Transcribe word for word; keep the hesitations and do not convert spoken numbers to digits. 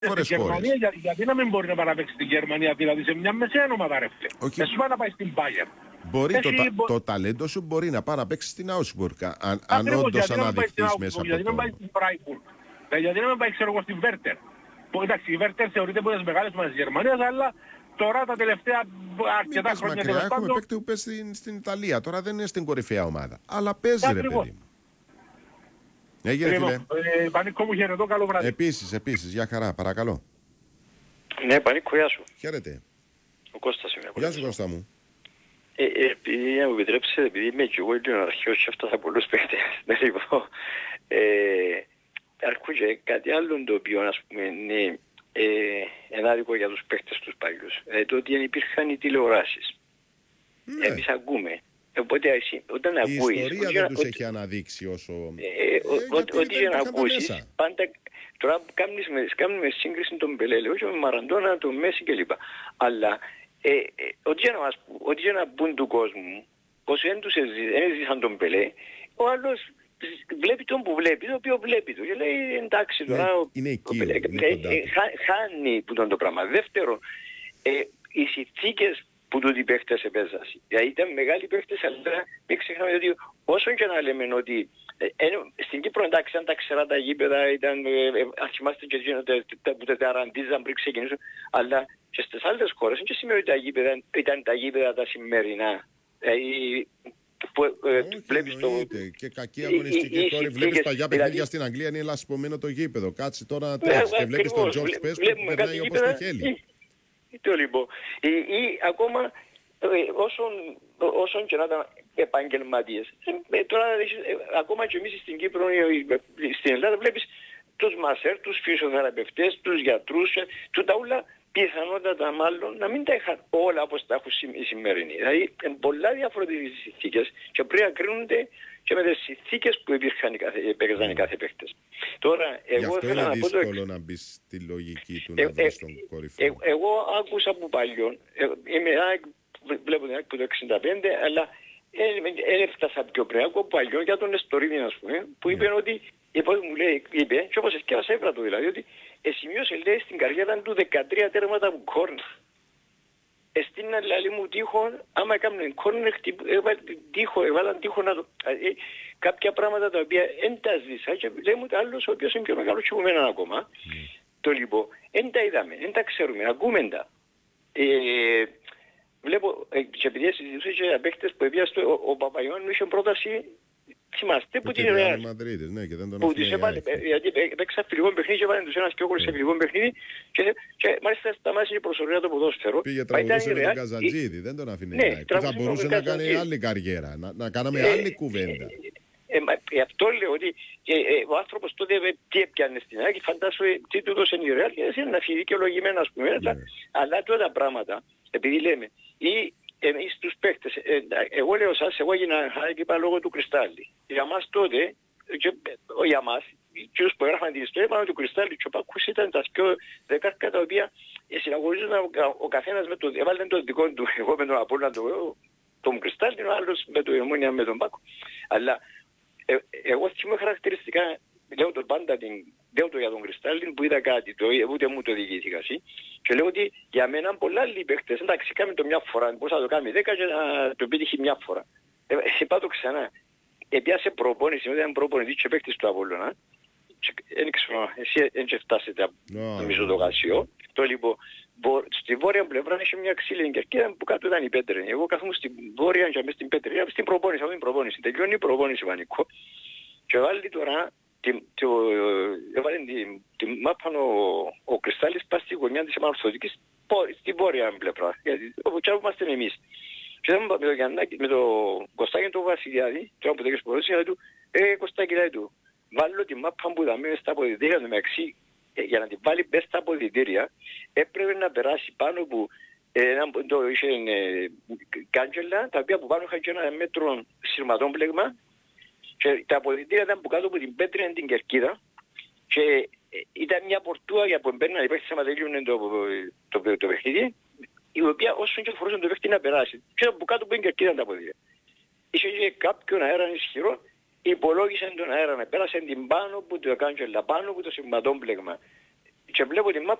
Στην Γερμανία, για, γιατί να μην μπορεί να παραπέξει στην Γερμανία, δηλαδή σε μια μεσαία ομάδα ρε φίλε. Όχι. Εσύ πάει να πάει στην Bayern. Μπορεί Εσύ, το, τα, μπο... το ταλέντο σου μπορεί να πάει να παίξει στην Augsburg. Αν, αν όντως αναδειχθείς μέσα από γιατί το... Γιατί να πάει στην Freiburg. Γιατί να μην πάει ξέρω εγώ στην Werder. Που εντάξει η Werder θεωρείται από τις μεγάλες ομάδες της Γερμανίας, αλλά τώρα τα τελευταία αρκετά χρόνια... Μακριά, έχουμε πάντων... παίκτη που παίζει στην, στην Ιταλία, τώρα δεν είναι στην κορυφαία ομάδα. Αλλά παίζει ρε παιδί μου. Έγινε φίλε. Ε, Πανίκο μου χαιρετώ, καλό βράδυ. Επίσης, επίσης, για χαρά, παρακαλώ. Ναι, Πανίκο, γεια σου. Χαίρετε. Ο Κώστας είμαι. Γεια σου Κώστα μου. Ε, ε, επειδή να μου επιτρέψετε, επειδή είμαι και εγώ λίγο αρχαίος και έφτασα πολλούς παίκτες, να λοιπόν, ε, αρκούγε κάτι άλλο το οποίο, ας πούμε, είναι ε, ενάδικο για τους παίκτες τους παλιούς. Ε, το ότι δεν υπήρχαν οι τηλεοράσεις. Ναι. Εμείς ακούμε. Οπότε εσύ, όταν η ακούεις... ιστορία ότι, δεν τους ότι, έχει αναδείξει όσο... Ε, ε, ότι, ότι για να ακούσεις, πάντα... Τώρα κάνουμε σύγκριση τον Πελέ, όχι με Μαραντώνα, τον Μέση κλπ. Αλλά ε, ε, ότι για να, μας, ότι για να πούν του κόσμου, πως δεν τους έζησαν τον Πελέ, ο άλλος βλέπει τον που βλέπει, το οποίο βλέπει του. Και λέει εντάξει τώρα, ναι, ο, είναι εκεί, ο Πελέ, είναι ε, ε, χα, χάνει που τον το πράγμα. Δεύτερο, ε, οι συνθήκες που τούτοι παίχτες επέζασαν. Δηλαδή ήταν μεγάλοι παίχτες, αλλά μην ξεχνάμε ότι όσο και να λέμε ότι ε, ε, στην Κύπρο εντάξει ήταν τα ξερά τα γήπεδα, ήταν, ε, ε, αρχιμάστε και που τα ταραντίζαν πριν ξεκινήσουν, αλλά και στις άλλες χώρες δεν σημαίνει ότι τα γήπεδα ήταν τα γήπεδα τα σημερινά. Ε, που, ε, όχι, βλέπεις το... και κακή αγωνιστική τώρα, βλέπεις παλιά παιχνίδια στην Αγγλία, είναι λασπωμένο το γήπεδο, κάτσε τώρα να τρέξεις και βλέπεις τον George Πες που περνάει όπως το χέλι. Το λοιπόν, ή, ή ακόμα ε, όσον, όσον και να ήταν επαγγελματίες. Ε, τώρα ε, ακόμα και εμείς στην Κύπρο, ε, στην Ελλάδα βλέπεις τους μασέρ, τους φυσιοθεραπευτές, τους γιατρούς, ε, του τα ούλα πιθανότατα μάλλον να μην τα είχαν όλα όπως τα έχουν οι σημερινοί. Δηλαδή είναι πολλά διαφορετικές συνθήκες και πρέπει να κρίνονται και με τις συνθήκες που υπήρχαν οι κάθε, παίξαν οι κάθε παίκτες. Τώρα, εγώ θέλω να πω το... είναι δύσκολο να μπεις στη λογική του ε, να βρεις τον κορυφαίο. Ε, εγώ άκουσα από παλιόν, ε, είμαι, βλέπω την άκρη του εξήντα πέντε, αλλά δεν έφτασα πιο πριν, από παλιόν για τον Νεστορίδη, ας πούμε, που είπε yeah. ότι, είπε, μου λέει, είπε, και όπως εσκέφασα έβρατο δηλαδή, ότι σημείωσε λέει στην καριέρα του δεκατρία τέρματα από κόρνερ. Στην άλλη μου τείχο, άμα έκαναν κόρνερ, τείχο, έβαλαν τείχο να το... Ε, κάποια πράγματα τα οποία δεν τα ζήσα και λέει μου άλλος ο οποίος είναι πιο μεγάλος και από μένα ακόμα. Mm. Το λοιπόν, δεν τα είδαμε, δεν τα ξέρουμε, ακούμε τα. Ε, βλέπω, ε, και επειδή συζητούσε και παίκτες που έπιασε ο, ο Παπαϊών είχε πρόταση. Θυμάστε που την Ρεάλ. Ναι, και δεν τον που τους έβαλε, γιατί παίξα φιλικό παιχνίδι και έβαλε τους ένας και όκολες σε φιλικό παιχνίδι και, και μάλιστα σταμάτησε η προσωρία το ποδόσφαιρο. Πήγε τραγουδούσε με τον Καζαντζίδη, δεν τον αφήνει. Ναι, θα μπορούσε να κάνει άλλη καριέρα, να, να κάναμε ε, άλλη κουβέντα. Ε, ε, ε, αυτό λέω ότι ε, ε, ο άνθρωπος τότε ε, τι έπιανε στην άκρη, φαντάσου τι του δώσε η Ρεάλ και είναι να φύγει δικαιολογημένα ας πούμε. Yeah. Αλλά τώρα τα πράγματα, επειδή λέμε, ή εμείς τους παίκτες, ε, εγώ λέω σας, εγώ έγινα χάρη λόγω του Κρυστάλλι. Για μας τότε, και, ο, για μας, και όσοι που έγραφαν την ιστορία, είπαν ότι ο Κρυστάλλι και ο Πάκους ήταν τα πιο δεκάρκα τα οποία συναγωνίζονταν ο, ο καθένας με το, έβαλαν το δικό του, εγώ με τον Απόλλωνα το, τον Κρυστάλλι, ο άλλος με το Ομόνια με τον Πάκο. Αλλά ε, εγώ θυμώ χαρακτηριστικά, λέω το πάντα την, λέω το για τον Κρυστάλλιν που είδα κάτι, το, ούτε μου το διηγήθηκα εσύ, και λέω ότι για μένα πολλά άλλοι παίχτες, εντάξει κάμε το μια φορά, πώς θα το κάνει δέκα και να το πετύχει μια φορά. Ε, είπα το ξανά, επιάσε προπόνηση, όταν ήταν προπονητής και παίχτης του Απόλλωνα, δεν ξέρω, εσύ δεν φτάσετε νομίζω το γασιό, το λοιπόν, στη βόρεια πλευρά είχε μια ξύλινη κερκίδα που κάτω ήταν η πέτρινη. Εγώ καθόμουν στην βόρεια και μέσα στην πέτρινη, στην προπόνηση, αυτή την προπόνηση, τελειώνει η προπόνηση Πανικό. Και βάλει τώρα, έβαλε τη μάπα ο Κρυστάλλης πας στη γωνιά της Εμαρθωτικής στην βόρεια πλευρά, γιατί όπου κι είμαστε εμείς. Και με το Γιαννάκη, με το Κωστάκη του Βασιλιάδη, τώρα που τέτοιος πορώσεις, λέει του, ε Κωστάκη λέει του, βάλω τη μάπα που δαμε στα αποδυτήρια του μεταξύ, για να την βάλει μέσα στα αποδυτήρια, έπρεπε να περάσει πάνω που ένα το είχε κάντζελα, τα οποία που πάνω είχαν και ένα μέτρο σειρματών πλέγμα, και τα αποδυτήρια ήταν που κάτω από την πέτρινη την κερκίδα και ήταν μια πορτούα για που εμπέρναν οι παίχτες άμα τελειώνουν το, το, το, το παιχνίδι, η οποία όσον και φορούσαν το παίχτη να περάσει. Και ήταν που κάτω από την κερκίδα τα αποδυτήρια. Είχε και κάποιον αέρα ισχυρό, υπολόγισαν τον αέρα να πέρασαν την πάνω που το κάντζελα, πάνω που το σειρματών πλέγμα. και βλέπω τη μάπα